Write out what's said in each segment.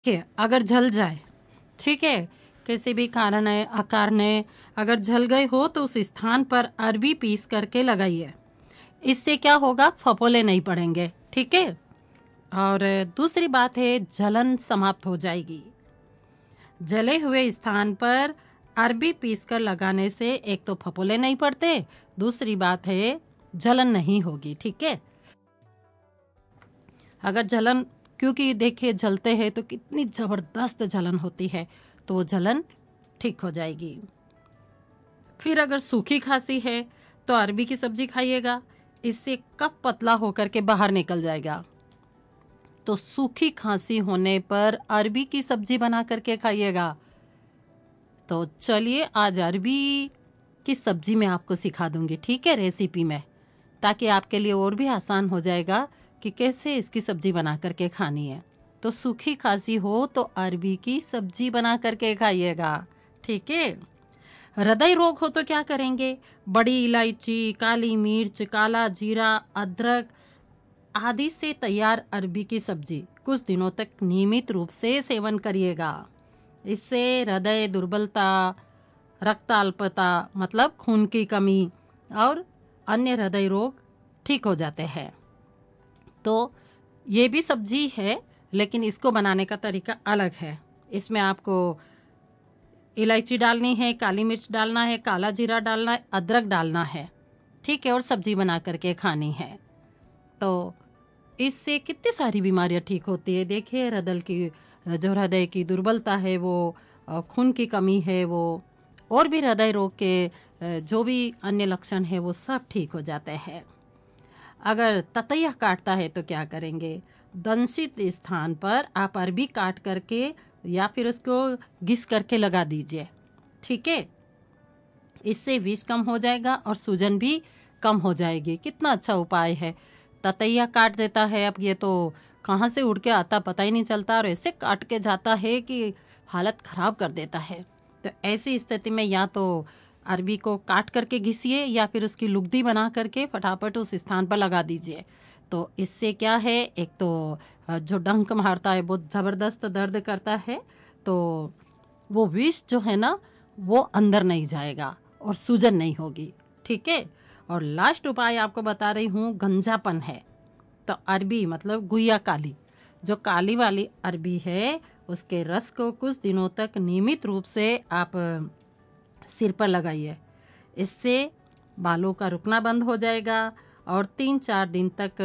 कि अगर जल जाए, ठीक है, किसी भी कारण है आकार ने अगर जल गए हो तो उस स्थान पर अरबी पीस करके लगाइए। इससे क्या होगा, फफोले नहीं पड़ेंगे, ठीक है। और दूसरी बात है, जलन समाप्त हो जाएगी। जले हुए स्थान पर अरबी पीस कर लगाने से एक तो फफोले नहीं पड़ते, दूसरी बात है जलन नहीं होगी, ठीक है। अगर जलन, क्योंकि देखिए जलते हैं तो कितनी जबरदस्त जलन होती है, तो वो जलन ठीक हो जाएगी। फिर अगर सूखी खांसी है तो अरबी की सब्जी खाइएगा, इससे कफ पतला होकर के बाहर निकल जाएगा। तो सूखी खांसी होने पर अरबी की सब्जी बना करके खाइएगा। तो चलिए आज अरबी की सब्जी मैं आपको सिखा दूंगी, ठीक है, रेसिपी में, ताकि आपके लिए और भी आसान हो जाएगा कि कैसे इसकी सब्जी बना करके खानी है। तो सूखी खांसी हो तो अरबी की सब्जी बना करके खाइएगा, ठीक है। हृदय रोग हो तो क्या करेंगे, बड़ी इलायची, काली मिर्च, काला जीरा, अदरक आदि से तैयार अरबी की सब्जी कुछ दिनों तक नियमित रूप से सेवन करिएगा। इससे हृदय दुर्बलता, रक्त अल्पता मतलब खून की कमी और अन्य हृदय रोग ठीक हो जाते हैं। तो ये भी सब्जी है, लेकिन इसको बनाने का तरीका अलग है। इसमें आपको इलायची डालनी है, काली मिर्च डालना है, काला जीरा डालना है, अदरक डालना है, ठीक है, और सब्जी बना करके खानी है। तो इससे कितनी सारी बीमारियां ठीक होती है। देखिए जो हृदय की दुर्बलता है वो, खून की कमी है वो, और भी हृदय रोग के जो भी अन्य लक्षण है वो सब ठीक हो जाते हैं। अगर ततैया काटता है तो क्या करेंगे, दंशित स्थान पर आप अरबी काट करके या फिर उसको घिस करके लगा दीजिए, ठीक है। इससे विष कम हो जाएगा और सूजन भी कम हो जाएगी। कितना अच्छा उपाय है। ततैया काट देता है, अब ये तो कहाँ से उड़ के आता पता ही नहीं चलता, और ऐसे काट के जाता है कि हालत खराब कर देता है। तो ऐसी स्थिति में या तो अरबी को काट करके घिसिए या फिर उसकी लुगदी बना करके फटाफट उस स्थान पर लगा दीजिए। तो इससे क्या है, एक तो जो डंक मारता है बहुत ज़बरदस्त दर्द करता है, तो वो विष जो है ना वो अंदर नहीं जाएगा और सूजन नहीं होगी, ठीक है। और लास्ट उपाय आपको बता रही हूँ, गंजापन है तो अरबी मतलब गुइया काली, जो काली वाली अरबी है उसके रस को कुछ दिनों तक नियमित रूप से आप सिर पर लगाइए। इससे बालों का रुकना बंद हो जाएगा और 3-4 दिन तक,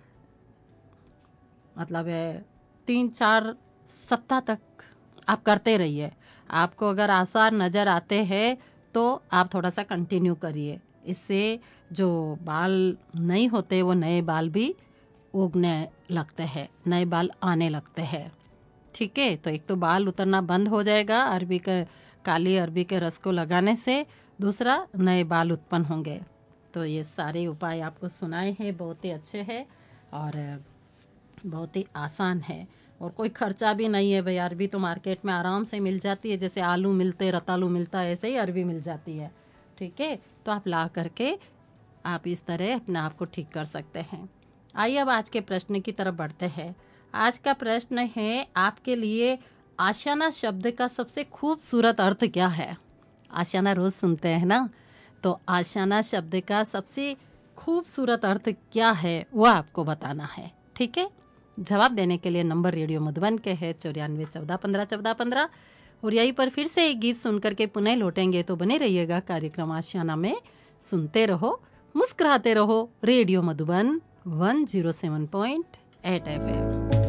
मतलब 3-4 सप्ताह तक आप करते रहिए। आपको अगर आसार नज़र आते हैं तो आप थोड़ा सा कंटिन्यू करिए। इससे जो बाल नहीं होते वो नए बाल भी उगने लगते हैं, नए बाल आने लगते हैं, ठीक है। तो एक तो बाल उतरना बंद हो जाएगा काली अरबी के रस को लगाने से, दूसरा नए बाल उत्पन्न होंगे। तो ये सारे उपाय आपको सुनाए हैं, बहुत ही अच्छे हैं और बहुत ही आसान है और कोई खर्चा भी नहीं है भाई। अरबी तो मार्केट में आराम से मिल जाती है, जैसे आलू मिलते, रतालू मिलता है, ऐसे ही अरबी मिल जाती है, ठीक है। तो आप ला करके आप इस तरह अपने आप को ठीक कर सकते हैं। आइए अब आज के प्रश्न की तरफ बढ़ते हैं। आज का प्रश्न है आपके लिए, आशियाना शब्द का सबसे खूबसूरत अर्थ क्या है। आशियाना रोज सुनते हैं ना, तो आशियाना शब्द का सबसे खूबसूरत अर्थ क्या है वो आपको बताना है, ठीक है। जवाब देने के लिए नंबर रेडियो मधुबन के है 9414151415, और यहीं पर फिर से एक गीत सुनकर के पुनः लौटेंगे। तो बने रहिएगा कार्यक्रम आशियाना में, सुनते रहो, मुस्कुराते रहो। Radio Madhuban 107.8 FM।